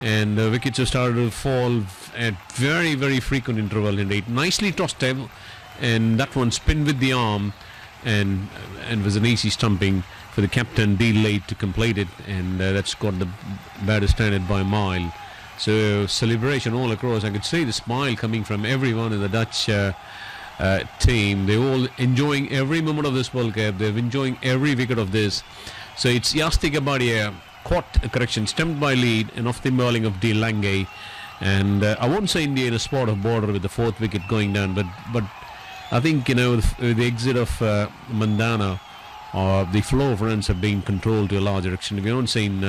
and wickets have started to fall at very, very frequent interval indeed. Nicely tossed out, and that one spin with the arm, and was an easy stumping for the captain, D. Late, to complete it, and that's got the batter standard by a mile. So celebration all across. I could see the smile coming from everyone in the Dutch team. They're all enjoying every moment of this World Cup. They're enjoying every wicket of this. So it's Yasti Gabadia caught a correction, stumped by Lead, and off the bowling of De Lange. And I won't say India in a spot of border with the fourth wicket going down, but I think, with the exit of Mandana, the flow of runs have been controlled to a larger extent. We haven't seen,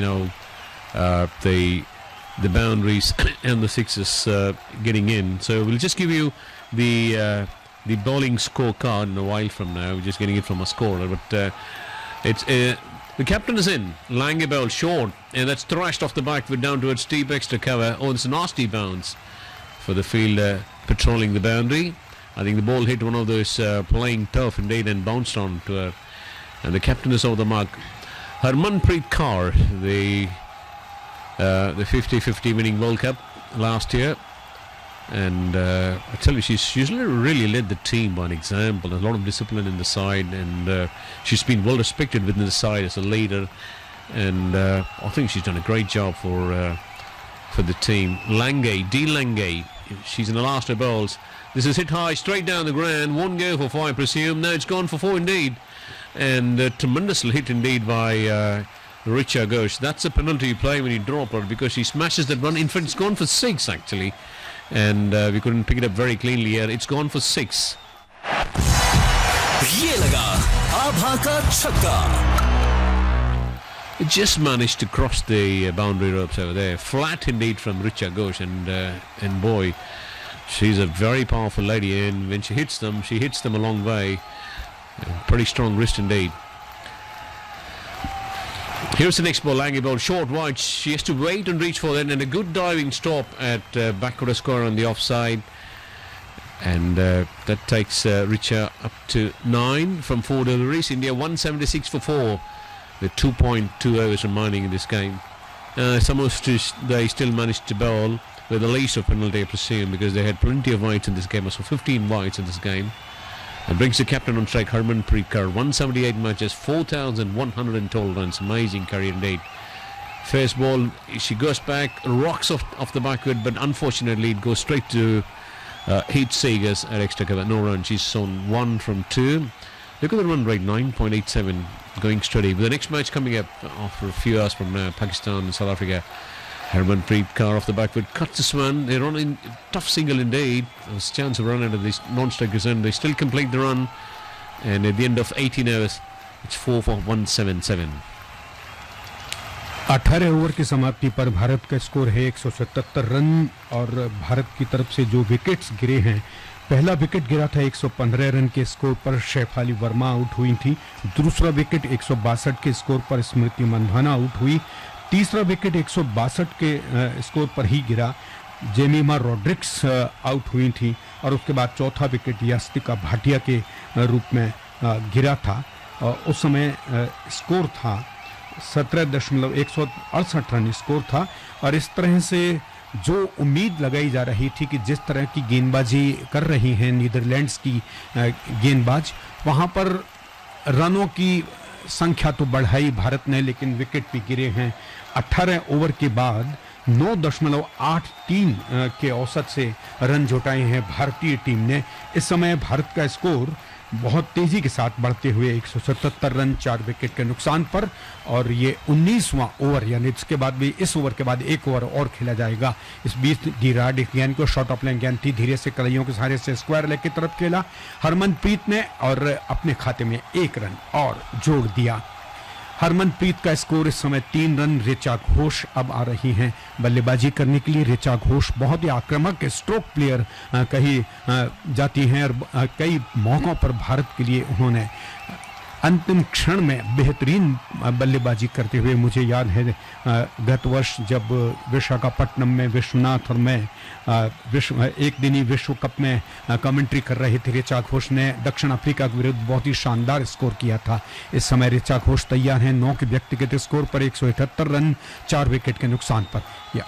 the boundaries and the sixes getting in. So we'll just give you the bowling scorecard in a while from now. We're just getting it from a scorer, but it's the captain is in. Lange bowled short, and that's thrashed off the back foot down towards deep extra cover. Oh, it's a nasty bounce for the fielder patrolling the boundary. I think the ball hit one of those playing turf indeed and bounced on to her, and the captain is over the mark. Harmanpreet Kaur, the 50-50 winning World Cup last year, and I tell you, she's really led the team by an example. There's a lot of discipline in the side, and she's been well respected within the side as a leader, and I think she's done a great job for the team. Lange, D. Lange, she's in the last of bowls. This is hit high straight down the ground. One go for 4, I presume. No, it's gone for 4 indeed, and a tremendous hit indeed by Richa Ghosh. That's a penalty play when you drop her, because she smashes that one. In fact, it's gone for 6 actually, and we couldn't pick it up very cleanly here. It's gone for 6. ये लगा आभा का छक्का. It just managed to cross the boundary ropes over there. Flat indeed from Richa Ghosh, and boy, she's a very powerful lady, and when she hits them a long way. Pretty strong wrist indeed. Here's the next ball. Lange ball short wide. She has to wait and reach for that, and a good diving stop at backward score on the offside, and that takes Richa up to 9 from 4 deliveries. India 176 for 4 with 2.2 overs remaining in this game. They still managed to bowl with the least of penalty, I presume, because they had plenty of wides in this game. So 15 wides in this game. And brings the captain on strike, Harmanpreet Kaur. 178 matches, 4,112 runs. Amazing career indeed. First ball, she goes back, rocks off the backward, but unfortunately it goes straight to Heath Seegers at extra cover. No run. She's on 1 from 2. Look at the run rate, 9.87, going steady. With the next match coming up after a few hours from now, Pakistan and South Africa. Harmanpreet Kaur off the back foot, cuts the swan. They're on a tough single indeed. There's a chance of run out of this non-strikers, and they still complete the run. And at the end of 18 hours, it's 4 for 177. 18 over की समाप्ति पर भारत का score है 177 run, और भारत की तरफ से जो विकेट्स गिरे हैं, पहला विकेट गिरा था 115 रन के स्कोर पर, शेफाली वर्मा आउट हुई थी. दूसरा विकेट 162 के स्कोर पर स्मृति मंधाना आउट हुई. तीसरा विकेट 162 के स्कोर पर ही गिरा, जेमिमा रॉड्रिक्स आउट हुई थी, और उसके बाद चौथा विकेट यास्तिका भाटिया के रूप में गिरा था. उस समय स्कोर था 17.168 रन स्कोर था. और इस तरह से जो उम्मीद लगाई जा रही थी कि जिस तरह की गेंदबाजी कर रही हैं नीदरलैंड्स की गेंदबाज, वहाँ पर रनों की संख्या तो बढ़ाई भारत ने, लेकिन विकेट भी गिरे हैं. 18 ओवर के बाद 9.83 के औसत से रन जुटाए हैं भारतीय टीम ने. इस समय भारत का स्कोर बहुत तेजी के साथ बढ़ते हुए 177 रन 4 विकेट के नुकसान पर, और ये 19वां ओवर, यानी इसके बाद भी इस ओवर के बाद 1 ओवर और खेला जाएगा. इस बीच धीराज गेंद को शॉर्ट ऑफ लाइन गेंद थी, धीरे से कलाइयों के सहारे से स्क्वायर लेग की तरफ खेला हरमनप्रीत ने, और अपने खाते में 1 रन और जोड़ दिया. हरमनप्रीत का स्कोर इस समय 3 रन. ऋचा घोष अब आ रही हैं बल्लेबाजी करने के लिए. ऋचा घोष बहुत ही आक्रामक स्ट्रोक प्लेयर कही जाती हैं, और कई मौकों पर भारत के लिए उन्होंने अंतिम क्षण में बेहतरीन बल्लेबाजी करते हुए, मुझे याद है गत वर्ष जब विशाखापट्टनम में विश्वनाथ और मैं एक दिनी विश्व कप में कमेंट्री कर रहे थे, ऋचा घोष ने दक्षिण अफ्रीका के विरुद्ध बहुत ही शानदार स्कोर किया था। इस समय ऋचा घोष तैयार हैं 9 के व्यक्तिगत स्कोर पर 178 रन 4 विकेट के नुकसान पर।